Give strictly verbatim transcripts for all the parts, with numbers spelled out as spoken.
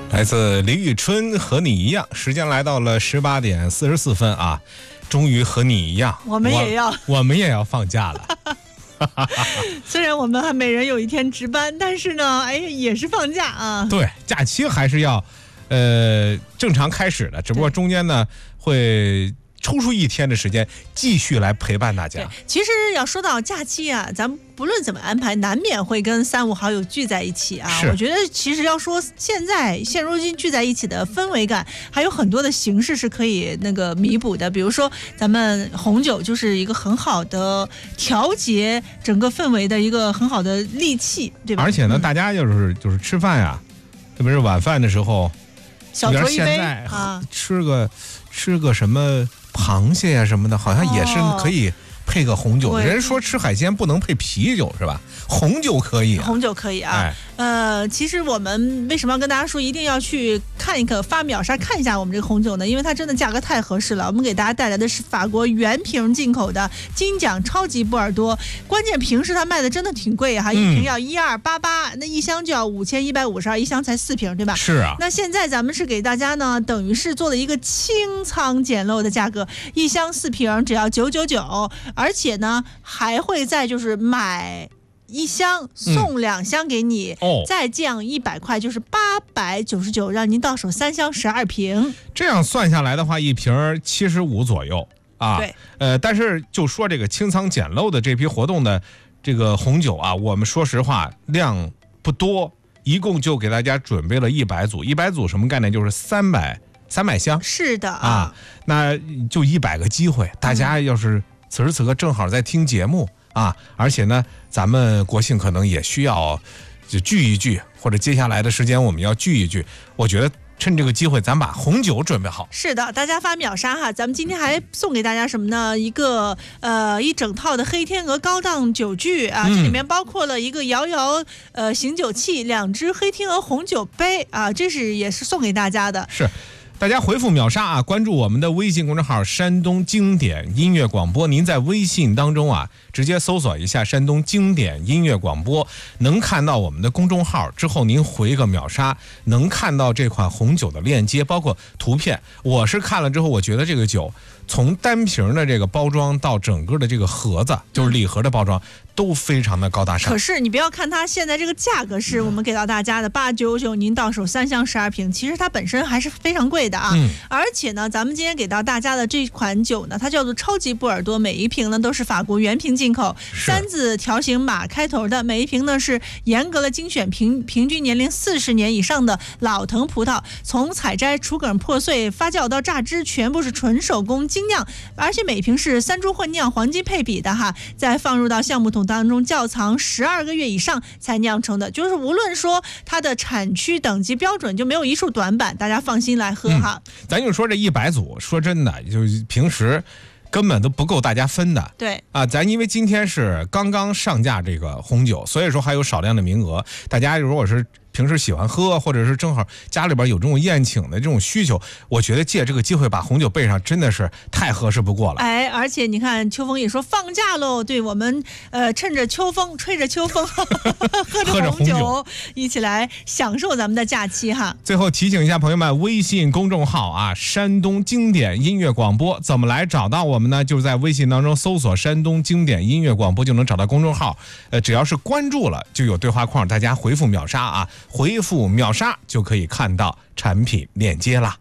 来自李宇春，和你一样。时间来到了十八点四十四分啊，终于和你一样， 我们也要， 我, 我们也要放假了。 虽然我们还每人有一天值班，但是呢，哎，也是放假啊。 对，假期还是要，呃，正常开始的，只不过中间呢会抽出一天的时间继续来陪伴大家。 其实要说到假期啊，咱们不论怎么安排，难免会跟三五好友聚在一起啊。我觉得其实要说现在现如今聚在一起的氛围感，还有很多的形式是可以那个弥补的。比如说咱们红酒就是一个很好的调节整个氛围的一个很好的利器，对吧？ 而且呢，嗯、大家就是就是吃饭呀、啊，特别是晚饭的时候， 小酌一杯啊，吃个吃个什么螃蟹呀、啊、什么的，好像也是可以配个红酒。哦、人说吃海鲜不能配啤酒是吧？红酒可以、啊， 红酒可以啊。 哎、 呃，其实我们为什么要跟大家说一定要去看一个发秒杀看一下我们这个红酒呢？因为它真的价格太合适了。我们给大家带来的是法国原瓶进口的金奖超级波尔多，关键平时它卖的真的挺贵哈，一瓶要一二八八，那一箱就要五千一百五十二，一箱才四瓶，对吧？ 是啊。 那现在咱们是给大家呢，等于是做了一个清仓捡漏的价格，一箱四瓶只要九九九，而且呢还会再就是买一箱送两箱给你，嗯哦、再降一百块，就是八百九十九，让您到手三箱十二瓶。 这样算下来的话，一瓶七十五左右啊。 对， 呃，但是就说这个清仓捡漏的这批活动的这个红酒啊，我们说实话量不多，一共就给大家准备了一百组，一百组什么概念？就是三百三百箱。 是的啊，啊那就一百个机会，大家要是此时此刻正好在听节目。啊，而且呢，咱们国庆可能也需要就聚一聚，或者接下来的时间我们要聚一聚。我觉得趁这个机会，咱把红酒准备好。 是的，大家发秒杀哈，咱们今天还送给大家什么呢？一个呃一整套的黑天鹅高档酒具啊，嗯、这里面包括了一个摇摇呃醒酒器，两只黑天鹅红酒杯啊，这是也是送给大家的。 是。大家回复秒杀啊，关注我们的微信公众号山东经典音乐广播。您在微信当中啊，直接搜索一下山东经典音乐广播，能看到我们的公众号。之后您回个秒杀，能看到这款红酒的链接，包括图片。我是看了之后，我觉得这个酒从单瓶的这个包装到整个的这个盒子，就是礼盒的包装，都非常的高大上。 可是你不要看它现在这个价格是我们给到大家的八九九，您到手三箱十二瓶，其实它本身还是非常贵的啊。嗯、而且呢，咱们今天给到大家的这款酒呢，它叫做超级波尔多，每一瓶呢都是法国原瓶进口，三字条形码开头的，每一瓶呢是严格的精选平平均年龄四十年以上的老藤葡萄，从采摘、除梗、破碎、发酵到榨汁，全部是纯手工精酿，而且每瓶是三株混酿，黄金配比的哈，再放入到橡木桶当中窖藏十二个月以上才酿成的，就是无论说它的产区等级标准就没有一处短板，大家放心来喝哈。 嗯、咱就说这一百组，说真的，就是平时根本都不够大家分的。 对啊，咱因为今天是刚刚上架这个红酒，所以说还有少量的名额，大家如果是平时喜欢喝，或者是正好家里边有这种宴请的这种需求，我觉得借这个机会把红酒备上真的是太合适不过了。 哎，而且你看秋风也说放假喽，对，我们呃趁着秋风吹着秋风喝着红酒，红酒一起来享受咱们的假期哈。 最后提醒一下朋友们，微信公众号啊，山东经典音乐广播，怎么来找到我们呢？就是在微信当中搜索山东经典音乐广播就能找到公众号，呃，只要是关注了就有对话框，大家回复秒杀啊。回复秒杀就可以看到产品链接啦。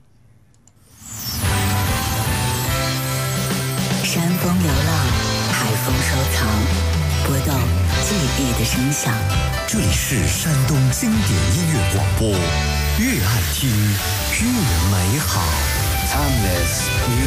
山风流浪，海风收藏，拨动记忆的声响。 这里是山东经典音乐广播，越爱听越美好。Timeless